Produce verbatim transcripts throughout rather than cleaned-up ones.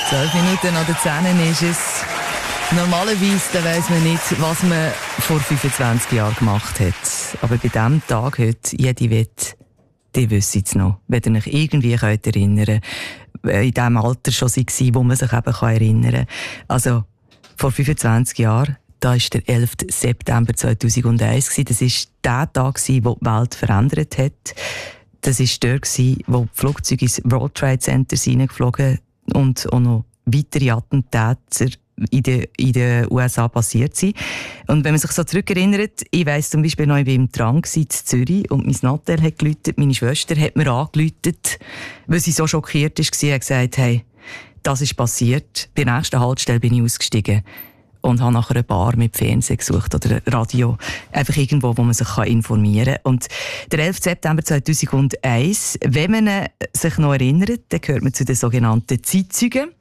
Zwölf Minuten an der zehn ist es. Normalerweise da weiss man nicht, was man vor fünfundzwanzig Jahren gemacht hat. Aber bei diesem Tag heute, jede Wette, die wissen es noch. Wenn ihr euch irgendwie könnt erinnern könnt, in dem Alter schon war, wo man sich eben erinnern kann. Also, vor fünfundzwanzig Jahren, da war der elfter September zweitausendeins. Das war der Tag, der die Welt verändert hat. Das war der, wo die Flugzeuge ins World Trade Center hineingeflogen und auch noch weitere Attentäter in den, in den U S A passiert sind. Und wenn man sich so zurückerinnert, ich weiss zum Beispiel noch, ich war im Tram in Zürich und mein Nattel hat geläutet, meine Schwester hat mir angeläutet, weil sie so schockiert war, hat gesagt, hey, das ist passiert. Bei der nächsten Haltestelle bin ich ausgestiegen und habe nachher eine Bar mit Fernsehen gesucht oder Radio. Einfach irgendwo, wo man sich informieren kann. Und der elfter September zweitausendeins, wenn man sich noch erinnert, dann gehört man zu den sogenannten Zeitzeugen.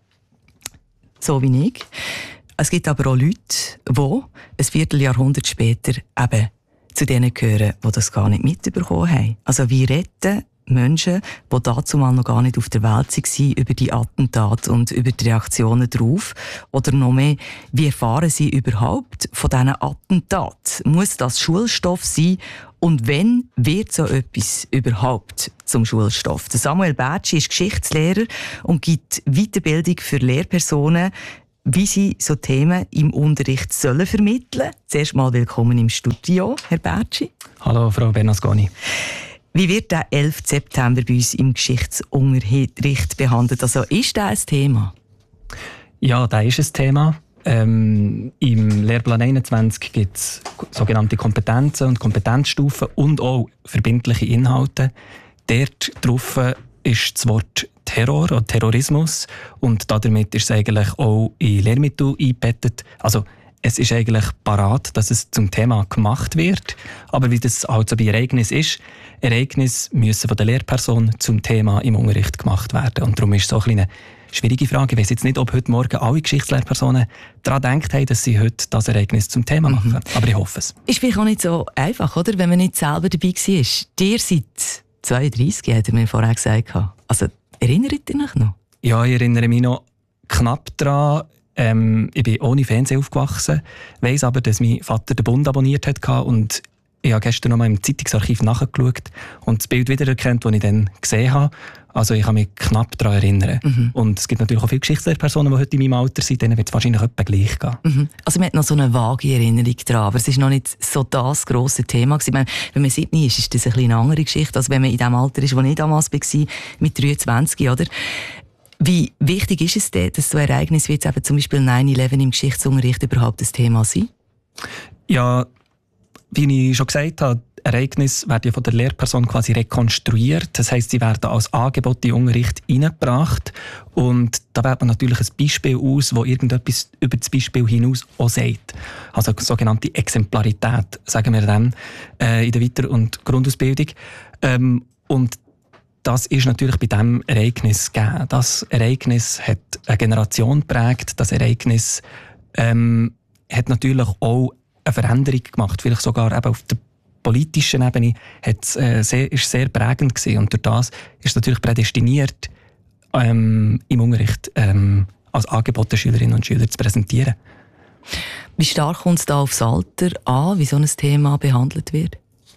So wie ich. Es gibt aber auch Leute, die ein Vierteljahrhundert später eben zu denen gehören, die das gar nicht mitbekommen haben. Also wie retten Menschen, die dazumal noch gar nicht auf der Welt waren, über die Attentate und über die Reaktionen darauf? Oder noch mehr, wie erfahren sie überhaupt von diesen Attentaten? Muss das Schulstoff sein? Und wenn wird so etwas überhaupt zum Schulstoff? Der Samuel Bertschi ist Geschichtslehrer und gibt Weiterbildung für Lehrpersonen, wie sie so Themen im Unterricht sollen vermitteln. Zuerst mal willkommen im Studio, Herr Bertschi. Hallo, Frau Bernasconi. Wie wird der elfter September bei uns im Geschichtsunterricht behandelt? Also ist das ein Thema? Ja, das ist ein Thema. Ähm, Im Lehrplan einundzwanzig gibt es sogenannte Kompetenzen und Kompetenzstufen und auch verbindliche Inhalte. Dort drauf ist das Wort Terror oder Terrorismus und damit ist es eigentlich auch in Lehrmittel eingebettet. Also es ist eigentlich parat, dass es zum Thema gemacht wird. Aber wie das halt so bei Ereignissen ist, Ereignisse müssen von der Lehrperson zum Thema im Unterricht gemacht werden. Und darum ist es so ein eine schwierige Frage. Ich weiss jetzt nicht, ob heute Morgen alle Geschichtslehrpersonen daran gedacht haben, dass sie heute das Ereignis zum Thema machen. Mhm. Aber ich hoffe es. Ist vielleicht auch nicht so einfach, oder? Wenn man nicht selber dabei war. Ihr seid zweiunddreissig, hat er mir vorher gesagt. Also, erinnert ihr euch noch? Ja, ich erinnere mich noch knapp daran. Ähm, ich bin ohne Fernsehen aufgewachsen, weiss aber, dass mein Vater den Bund abonniert hat und ich habe gestern noch mal im Zeitungsarchiv nachgeschaut und das Bild wiedererkannt, das ich dann gesehen habe. Also ich kann mich knapp daran erinnern. Mhm. Und es gibt natürlich auch viele Geschichtslehrpersonen, die heute in meinem Alter sind, denen wird es wahrscheinlich etwa gleich gehen. Mhm. Also man hat noch so eine vage Erinnerung daran, aber es ist noch nicht so das grosse Thema gewesen. Ich meine, wenn man Sydney ist, ist das ein bisschen eine andere Geschichte, als wenn man in dem Alter ist, wo ich damals war, mit dreiundzwanzig, oder? Wie wichtig ist es denn, dass so ein Ereignis wie jetzt eben zum Beispiel neun elf im Geschichtsunterricht überhaupt ein Thema sein? Ja, wie ich schon gesagt habe, Ereignisse werden ja von der Lehrperson quasi rekonstruiert. Das heisst, sie werden als Angebot in den Unterricht hineingebracht. Und da wählt man natürlich ein Beispiel aus, das irgendetwas über das Beispiel hinaus auch sagt. Also sogenannte Exemplarität, sagen wir dann, äh, in der Weiter- und Grundausbildung. Ähm, und das ist natürlich bei diesem Ereignis gegeben. Das Ereignis hat eine Generation geprägt. Das Ereignis ähm, hat natürlich auch eine Veränderung gemacht. Vielleicht sogar eben auf der politischen Ebene hat, äh, sehr, ist sehr prägend gewesen. Und durch das ist es natürlich prädestiniert, ähm, im Unterricht ähm, als Angebot der Schülerinnen und Schüler zu präsentieren. Wie stark kommt es da aufs Alter an, wie so ein Thema behandelt wird?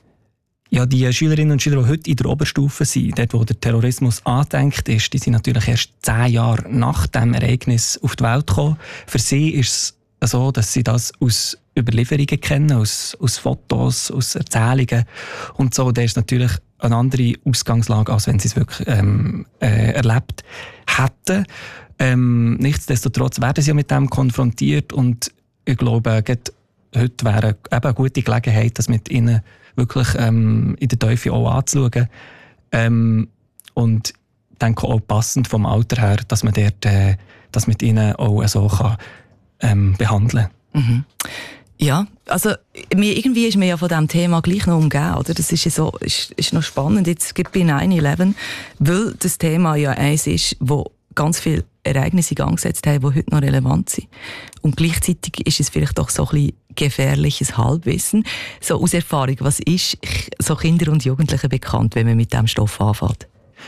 Ja, die Schülerinnen und Schüler, die heute in der Oberstufe sind, dort wo der Terrorismus angedenkt ist, die sind natürlich erst zehn Jahre nach dem Ereignis auf die Welt gekommen. Für sie ist es so, dass sie das aus Überlieferungen kennen, aus, aus Fotos, aus Erzählungen und so. Da ist natürlich eine andere Ausgangslage, als wenn sie es wirklich ähm, äh, erlebt hätten. Ähm, nichtsdestotrotz werden sie ja mit dem konfrontiert und ich glaube, heute wäre eben eine gute Gelegenheit, das mit ihnen wirklich ähm, in der Teufel auch anzuschauen. Ähm, und ich denke auch passend vom Alter her, dass man dort, äh, das mit ihnen auch so kann, ähm, behandeln kann. Mhm. Ja, also irgendwie ist man ja von diesem Thema gleich noch umgeben, oder? Das ist ja so, ist, ist noch spannend jetzt bei neun elf, weil das Thema ja eins ist, wo ganz viele Ereignisse in Gang gesetzt haben, die heute noch relevant sind. Und gleichzeitig ist es vielleicht doch so ein bisschen gefährliches Halbwissen. So aus Erfahrung, was ist so Kindern und Jugendlichen bekannt, wenn man mit diesem Stoff anfängt?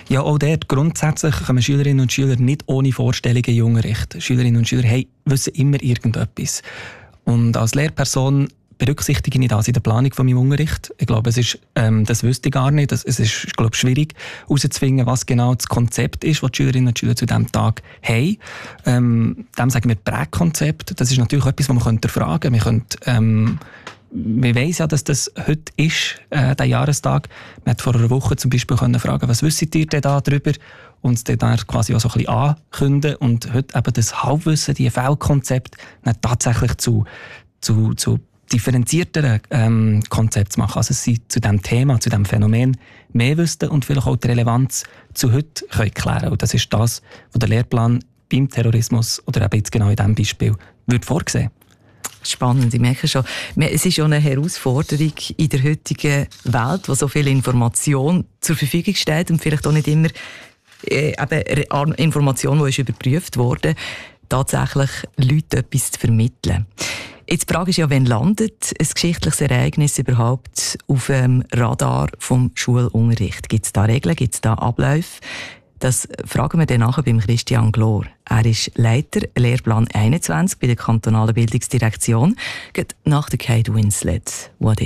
Ja, auch dort grundsätzlich kommen Schülerinnen und Schüler nicht ohne Vorstellungen in den Unterricht. Schülerinnen und Schüler hey, wissen immer irgendetwas. Und als Lehrperson berücksichtige ich das in der Planung von meinem Unterricht. Ich glaube, es ist, ähm, das wüsste ich gar nicht. Es ist, ich glaube, schwierig herauszufinden, was genau das Konzept ist, das die Schülerinnen und Schüler zu diesem Tag haben. Ähm, dem sagen wir Prägkonzept. Das ist natürlich etwas, was man fragen könnte. Wir könnte, ähm, wir weiss ja, dass das heute ist, äh, der Jahrestag. Man hat vor einer Woche zum Beispiel können fragen, was wisst ihr denn da drüber? Und es dann quasi auch so ein bisschen ankündigen. Und heute eben das Halbwissen, die Feldkonzept, tatsächlich zu, zu, zu differenzierteren ähm, Konzept zu machen. Also sie zu diesem Thema, zu diesem Phänomen mehr wüssten und vielleicht auch die Relevanz zu heute können klären. Und das ist das, was der Lehrplan beim Terrorismus oder eben jetzt genau in diesem Beispiel würde vorsehen. Spannend, ich merke schon. Es ist schon eine Herausforderung in der heutigen Welt, wo so viel Information zur Verfügung steht und vielleicht auch nicht immer äh, eben Information, die ist überprüft wurde, tatsächlich Leuten etwas zu vermitteln. Jetzt die Frage ist ja, wann landet ein geschichtliches Ereignis überhaupt auf dem Radar vom Schulunterricht? Gibt es da Regeln, gibt es da Abläufe? Das fragen wir dann nachher beim Christian Glor. Er ist Leiter Lehrplan einundzwanzig bei der kantonalen Bildungsdirektion, nach der Kate Winslet.